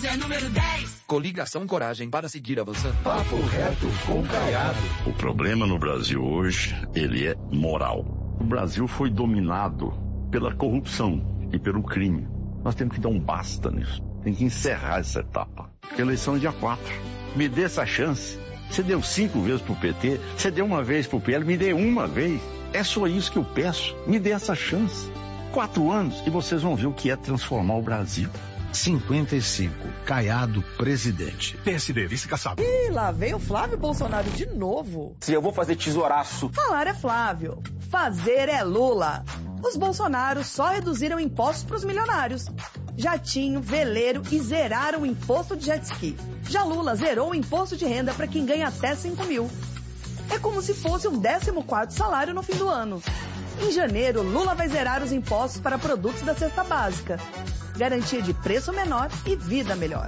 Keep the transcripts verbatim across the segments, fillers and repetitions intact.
News é número dez. Coligação Coragem para seguir avançando. Papo reto com Caiado. O problema no Brasil hoje, ele é moral. O Brasil foi dominado pela corrupção e pelo crime. Nós temos que dar um basta nisso. Tem que encerrar essa etapa. Porque a eleição é dia quatro. Me dê essa chance. Você deu cinco vezes pro P T, você deu uma vez pro P L, me dê uma vez. É só isso que eu peço. Me dê essa chance. Quatro anos e vocês vão ver o que é transformar o Brasil. cinquenta e cinco, Caiado, presidente. P S D, vice Kassab. Ih, lá vem o Flávio Bolsonaro de novo. Se eu vou fazer tesouraço. Falar é Flávio, fazer é Lula. Os Bolsonaros só reduziram impostos para os milionários. Jatinho, veleiro e zeraram o imposto de jet ski. Já Lula zerou o imposto de renda para quem ganha até cinco mil. É como se fosse um décimo quarto salário no fim do ano. Em janeiro, Lula vai zerar os impostos para produtos da cesta básica. Garantia de preço menor e vida melhor.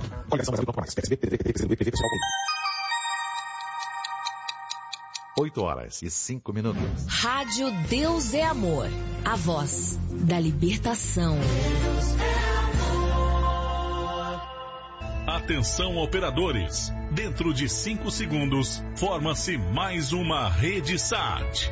oito horas e cinco minutos. Rádio Deus é Amor. A voz da libertação. Atenção, operadores. Dentro de cinco segundos, forma-se mais uma rede S A T.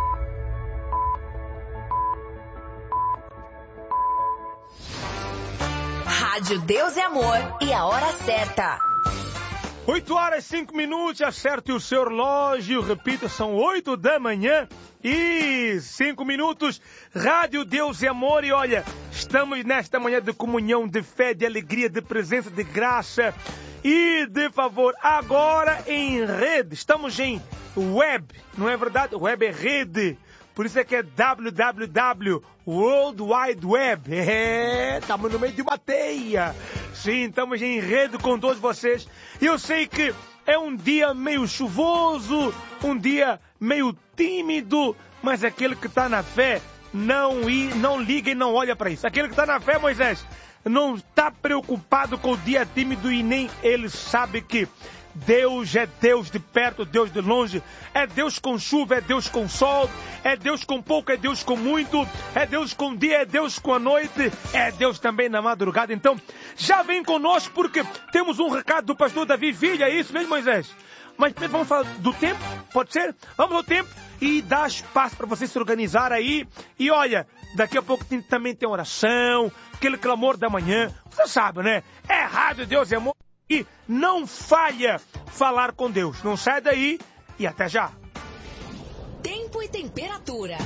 Rádio Deus é Amor e a hora certa. oito horas e cinco minutos, acerte o seu relógio, repita, são oito da manhã e cinco minutos. Rádio Deus é Amor e olha, estamos nesta manhã de comunhão, de fé, de alegria, de presença, de graça e de favor. Agora em rede, estamos em web, não é verdade? Web é rede. Por isso é que é W W W, World Wide Web. É, estamos no meio de uma teia. Sim, estamos em rede com todos vocês. Eu sei que é um dia meio chuvoso, um dia meio tímido, mas aquele que está na fé não, ir, não liga e não olha para isso. Aquele que está na fé, Moisés, não está preocupado com o dia tímido e nem ele sabe que Deus é Deus de perto, Deus de longe, é Deus com chuva, é Deus com sol, é Deus com pouco, é Deus com muito, é Deus com dia, é Deus com a noite, é Deus também na madrugada. Então, já vem conosco porque temos um recado do pastor Davi Vilha, é isso mesmo, Moisés? Mas primeiro vamos falar do tempo, pode ser? Vamos ao tempo e dar espaço para você se organizar aí. E olha, daqui a pouco tem, também tem oração, aquele clamor da manhã, você sabe, né? É Rádio Deus é Amor. E não falha falar com Deus. Não sai daí e até já. Tempo e temperatura.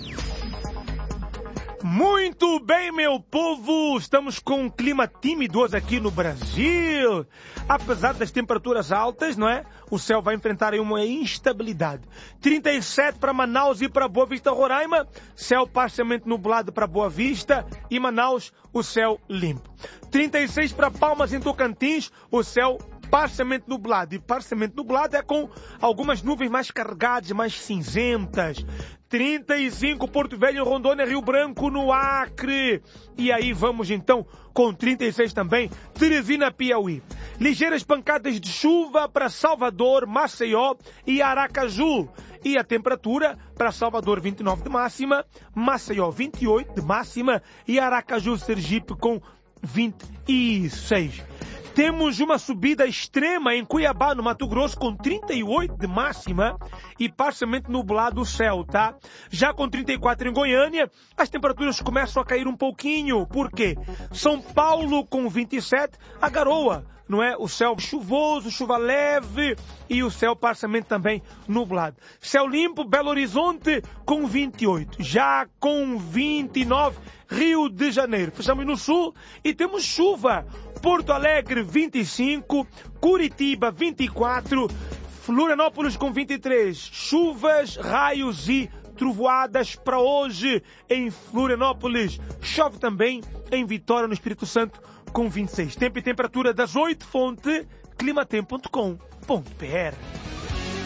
Muito bem, meu povo. Estamos com um clima tímido aqui no Brasil. Apesar das temperaturas altas, não é? O céu vai enfrentar aí uma instabilidade. trinta e sete para Manaus e para Boa Vista, Roraima. Céu parcialmente nublado para Boa Vista e Manaus, o céu limpo. trinta e seis para Palmas, em Tocantins, o céu parcialmente nublado. E parcialmente nublado é com algumas nuvens mais carregadas, mais cinzentas. trinta e cinco, Porto Velho, Rondônia, Rio Branco, no Acre. E aí vamos então com trinta e seis também, Teresina, Piauí. Ligeiras pancadas de chuva para Salvador, Maceió e Aracaju. E a temperatura para Salvador vinte e nove de máxima, Maceió vinte e oito de máxima e Aracaju, Sergipe com vinte e seis. Temos uma subida extrema em Cuiabá, no Mato Grosso, com trinta e oito de máxima e parcialmente nublado o céu, tá? Já com trinta e quatro em Goiânia, as temperaturas começam a cair um pouquinho. Por quê? São Paulo com vinte e sete, a garoa, não é? O céu chuvoso, chuva leve e o céu parcialmente também nublado. Céu limpo, Belo Horizonte com vinte e oito. Já com vinte e nove, Rio de Janeiro. Fechamos no sul e temos chuva. Porto Alegre vinte e cinco, Curitiba vinte e quatro, Florianópolis com vinte e três. Chuvas, raios e trovoadas para hoje em Florianópolis. Chove também em Vitória, no Espírito Santo, com vinte e seis. Tempo e temperatura das oito, fonte climatempo ponto com ponto br.